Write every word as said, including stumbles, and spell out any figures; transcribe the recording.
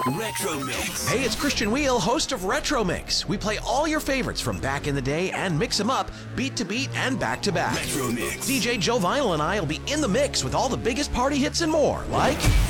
Retro Mix. Hey, it's Christian Wheel, host of Retro Mix. We play all your favorites from back in the day and mix them up, beat to beat and back to back. Retro Mix. D J Joe Vinyl and I will be in the mix with all the biggest party hits and more, like